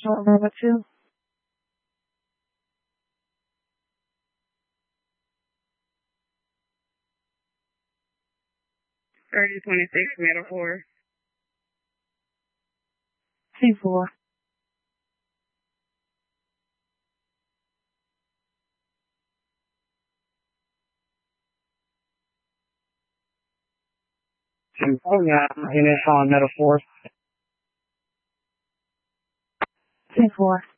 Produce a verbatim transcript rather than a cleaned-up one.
Short number two. thirty twenty-six, metaphor. T four. Two four, yeah, and it's on metaphor. T four.